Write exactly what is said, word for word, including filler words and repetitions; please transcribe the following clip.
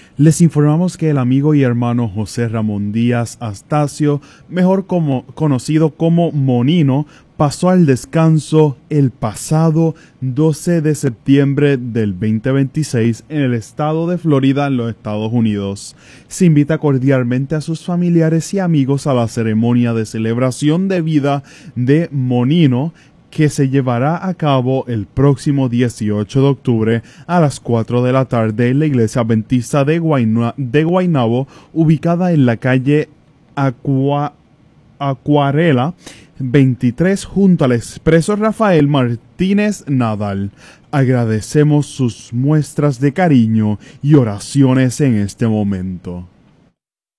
Les informamos que el amigo y hermano José Ramón Díaz Astacio, mejor como, conocido como Monino, pasó al descanso el pasado doce de septiembre del veinte veintiséis en el estado de Florida, en los Estados Unidos. Se invita cordialmente a sus familiares y amigos a la ceremonia de celebración de vida de Monino, que se llevará a cabo el próximo dieciocho de octubre a las cuatro de la tarde en la iglesia adventista de, Guayna, de Guaynabo, ubicada en la calle Aqua, Acuarela veintitrés junto al expreso Rafael Martínez Nadal. Agradecemos sus muestras de cariño y oraciones en este momento.